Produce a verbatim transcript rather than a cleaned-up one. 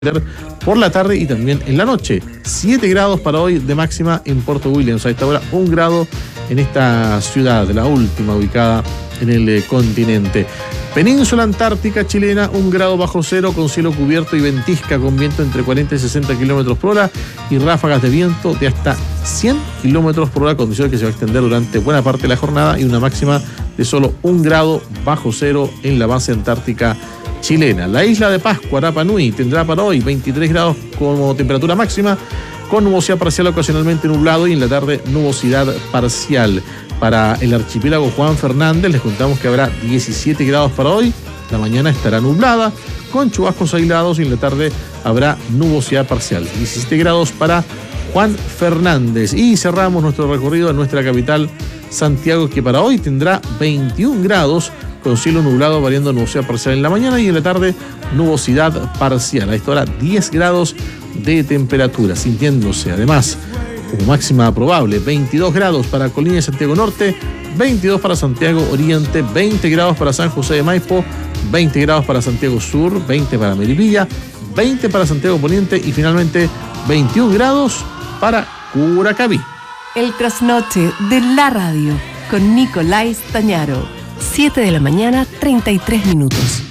por la tarde y también en la noche. siete grados para hoy de máxima en Puerto Williams. A esta hora un grado en esta ciudad, la última ubicada en el eh, continente. Península Antártica chilena, un grado bajo cero con cielo cubierto y ventisca con viento entre cuarenta y sesenta kilómetros por hora y ráfagas de viento de hasta cien kilómetros por hora, condición que se va a extender durante buena parte de la jornada, y una máxima de solo un grado bajo cero en la base antártica chilena. La isla de Pascua, Rapa Nui, tendrá para hoy veintitrés grados como temperatura máxima, con nubosidad parcial ocasionalmente nublado y en la tarde nubosidad parcial. Para el archipiélago Juan Fernández les contamos que habrá diecisiete grados para hoy, la mañana estará nublada con chubascos aislados y en la tarde habrá nubosidad parcial. diecisiete grados para Juan Fernández. Y cerramos nuestro recorrido en nuestra capital, Santiago, que para hoy tendrá veintiún grados con cielo nublado, variando nubosidad parcial en la mañana y en la tarde nubosidad parcial. A esta hora diez grados de temperatura, sintiéndose además como máxima probable veintidós grados para Colina y Santiago Norte, veintidós para Santiago Oriente, veinte grados para San José de Maipo, veinte grados para Santiago Sur, veinte para Melipilla, veinte para Santiago Poniente y finalmente veintiún grados para Curacaví. El trasnoche de la radio con Nicolás Tañaro. siete de la mañana, treinta y tres minutos.